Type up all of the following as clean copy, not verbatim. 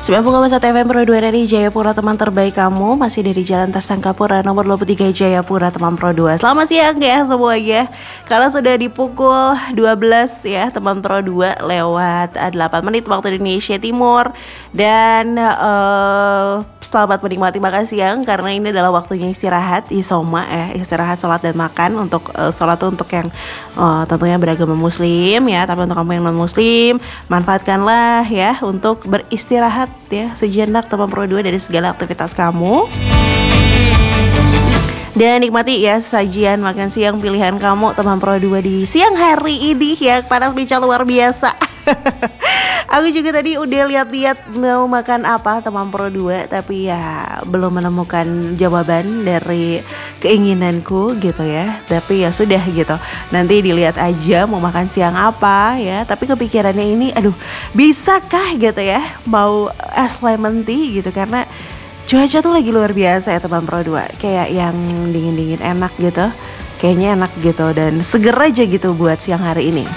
90,1 FM Pro 2 dari Jayapura, teman terbaik kamu. Masih dari Jalan Tasangkapura nomor 23 Jayapura, teman Pro 2. Selamat siang ya semuanya. Kalau sudah di pukul 12 ya, teman Pro 2 lewat 8 menit waktu Indonesia Timur. Dan selamat menikmati makan siang, karena ini adalah waktunya istirahat, isoma ya, istirahat, sholat dan makan. Untuk sholat tuh untuk yang tentunya beragama muslim ya, tapi untuk kamu yang non muslim, manfaatkanlah ya untuk beristirahat ya sejenak, teman Pro 2, dari segala aktivitas kamu. Dan nikmati ya sajian makan siang pilihan kamu, teman Pro 2, di siang hari ini ya, panas bincang luar biasa. Aku juga tadi udah lihat-lihat mau makan apa, teman Pro 2, tapi ya belum menemukan jawaban dari keinginanku gitu ya. Tapi ya sudah gitu, nanti dilihat aja mau makan siang apa ya. Tapi kepikirannya ini, aduh bisakah gitu ya mau es lemon tea gitu, karena cuaca tuh lagi luar biasa ya, teman Pro 2. Kayak yang dingin-dingin enak gitu, kayaknya enak gitu dan seger aja gitu buat siang hari ini.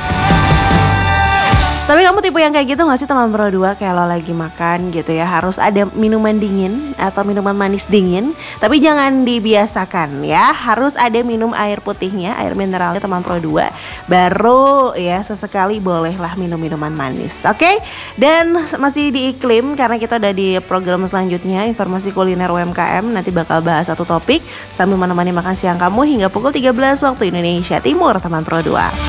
Tapi kamu tipe yang kayak gitu gak sih, teman Pro 2? Kalau lagi makan gitu ya, harus ada minuman dingin atau minuman manis dingin. Tapi jangan dibiasakan ya, harus ada minum air putihnya, air mineralnya, teman Pro 2. Baru ya sesekali bolehlah minum minuman manis, oke? Dan masih di iklim, karena kita udah di program selanjutnya, informasi kuliner UMKM. Nanti bakal bahas satu topik sambil menemani makan siang kamu hingga pukul 13 waktu Indonesia Timur, teman Pro 2.